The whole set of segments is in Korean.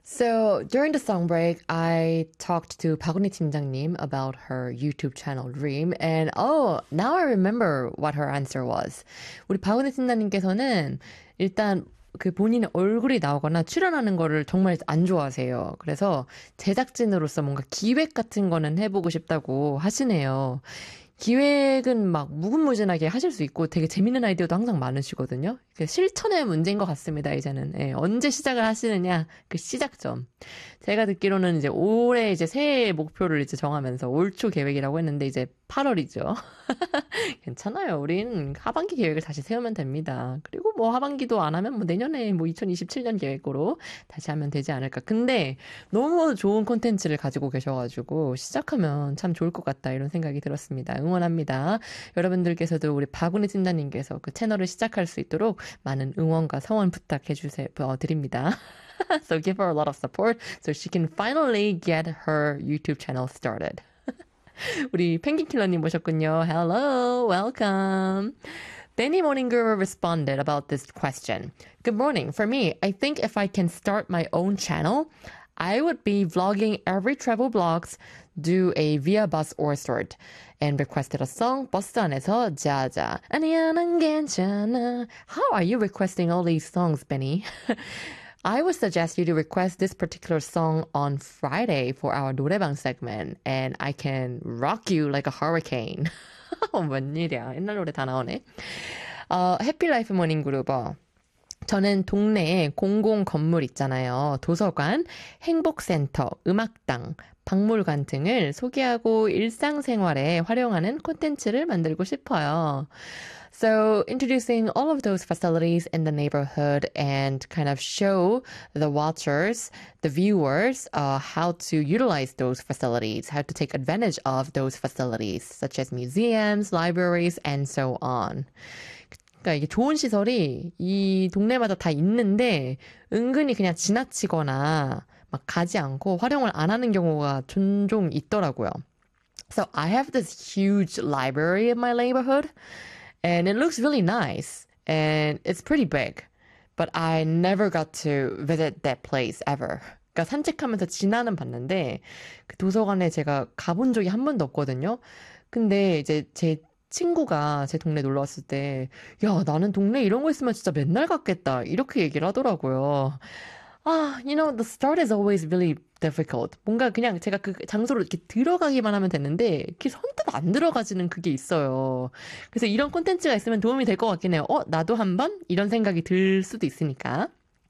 So during the song break, I talked to 박은희 팀장님 about her YouTube channel Dream, and now I remember what her answer was. 우리 박은희 팀장님께서는 일단 그 본인의 얼굴이 나오거나 출연하는 거를 정말 안 좋아하세요. 그래서 제작진으로서 뭔가 기획 같은 거는 해보고 싶다고 하시네요. 기획은 막 무궁무진하게 하실 수 있고 되게 재밌는 아이디어도 항상 많으시거든요. 실천의 문제인 것 같습니다, 이제는. 예, 언제 시작을 하시느냐, 그 시작점. 제가 듣기로는 이제 올해 이제 새해 목표를 이제 정하면서 올 초 계획이라고 했는데 이제 8월이죠. 괜찮아요. 우린 하반기 계획을 다시 세우면 됩니다. 그리고 뭐 하반기도 안 하면 뭐 내년에 뭐 2027년 계획으로 다시 하면 되지 않을까. 근데 너무 좋은 콘텐츠를 가지고 계셔가지고 시작하면 참 좋을 것 같다 이런 생각이 들었습니다. 응원합니다. 여러분들께서도 우리 박은희 팀장님께서 그 채널을 시작할 수 있도록 많은 응원과 성원 부탁해 주세요. 드립니다. So give her a lot of support so she can finally get her YouTube channel started. 우리 펭귄킬러님 모셨군요. Hello, welcome. Benny Morninger responded about this question. Good morning. For me, I think if I can start my own channel, I would be vlogging every travel blogs, do a via bus or sort, and requested a song, 버스 안에서 자자. 아니야, 난 괜찮아. How are you requesting all these songs, Benny? I would suggest you to request this particular song on Friday for our 노래방 segment, and I can rock you like a hurricane. 웬일이야. 옛날 노래 다 나오네. 해피라이프 모닝 그루버. 저는 동네에 공공 건물 있잖아요. 도서관, 행복센터, 음악당, 박물관 등을 소개하고 일상생활에 활용하는 콘텐츠를 만들고 싶어요. So introducing all of those facilities in the neighborhood and kind of show the watchers, the viewers, how to utilize those facilities, how to take advantage of those facilities, such as museums, libraries, and so on. 그러니까 이게 좋은 시설이 이 동네마다 다 있는데 은근히 그냥 지나치거나 막 가지 않고 활용을 안 하는 경우가 종종 있더라고요. So I have this huge library in my neighborhood. And it looks really nice. And it's pretty big. But I never got to visit that place ever. 그러니까 산책하면서 지나는 봤는데 그 도서관에 제가 가본 적이 한 번도 없거든요. 근데 이제 제 친구가 제 동네 놀러 왔을 때 야, 나는 동네 이런 거 있으면 진짜 맨날 갔겠다. 이렇게 얘기를 하더라고요. the start is always really difficult. 뭔가 그냥 제가 그 장소로 이렇게 들어가기만 하면 되는데, 이렇게 선뜻 안 들어가지는 그게 있어요. 그래서 이런 콘텐츠가 있으면 도움이 될 것 같긴 해요. 나도 한번? 이런 생각이 들 수도 있으니까.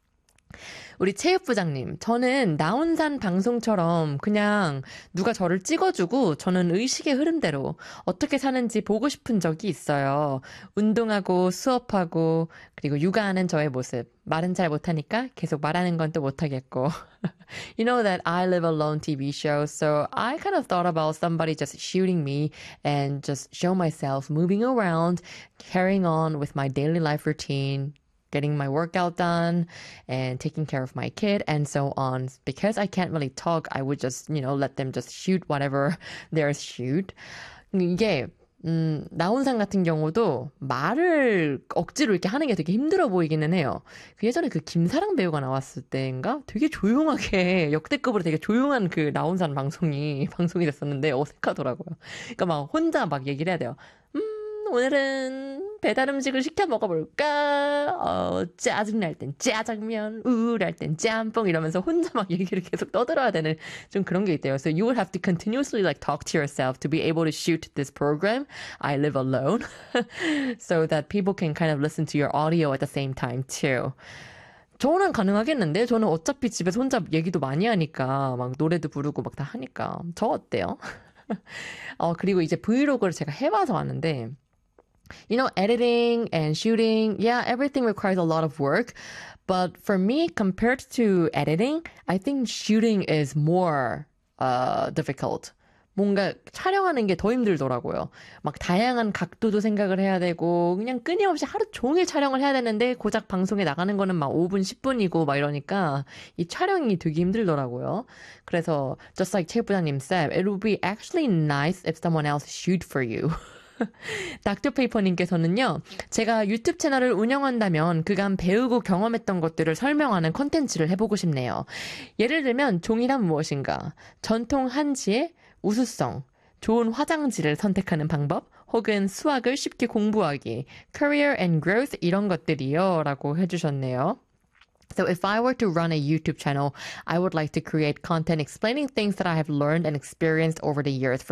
우리 체육부장님, 저는 나온산 방송처럼 그냥 누가 저를 찍어주고 저는 의식의 흐름대로 어떻게 사는지 보고 싶은 적이 있어요. 운동하고 수업하고 그리고 육아하는 저의 모습. 말은 잘 못하니까 계속 말하는 건 또 못하겠고. You know that I live alone TV show, so I kind of thought about somebody just shooting me and just show myself moving around, carrying on with my daily life routine, getting my workout done and taking care of my kid and so on. Because I can't really talk, I would just, let them just shoot whatever there's shoot. 이게 나온산 같은 경우도 말을 억지로 이렇게 하는 게 되게 힘들어 보이기는 해요. 예전에 그 김사랑 배우가 나왔을 때인가 되게 조용하게 역대급으로 되게 조용한 그 나온산 방송이 됐었는데 어색하더라고요. 그러니까 막 혼자 막 얘기를 해야 돼요. 오늘은 배달 음식을 시켜 먹어볼까? 짜증날 땐 짜장면, 우울할 땐 짬뽕 이러면서 혼자 막 얘기를 계속 떠들어야 되는 좀 그런 게 있대요. So you would have to continuously like talk to yourself to be able to shoot this program. I live alone. So that people can kind of listen to your audio at the same time too. 저는 가능하겠는데? 저는 어차피 집에서 혼자 얘기도 많이 하니까 막 노래도 부르고 막 다 하니까. 저 어때요? 그리고 이제 브이로그를 제가 해봐서 아는데 editing and shooting, yeah, everything requires a lot of work. But for me, compared to editing, I think shooting is more difficult. 뭔가 촬영하는 게 더 힘들더라고요. 막 다양한 각도도 생각을 해야 되고 그냥 끊임없이 하루 종일 촬영을 해야 되는데 고작 방송에 나가는 거는 막 5분, 10분이고 막 이러니까 이 촬영이 되게 힘들더라고요. 그래서 just like 최 부장님 said, it would be actually nice if someone else shoot for you. 닥터페이퍼님께서는요, 제가 유튜브 채널을 운영한다면 그간 배우고 경험했던 것들을 설명하는 콘텐츠를 해보고 싶네요. 예를 들면 종이란 무엇인가, 전통 한지의 우수성, 좋은 화장지를 선택하는 방법, 혹은 수학을 쉽게 공부하기, career and growth 이런 것들이요 라고 해주셨네요. So if I were to run a YouTube channel, I would like to create content explaining things that I have learned and experienced over the years.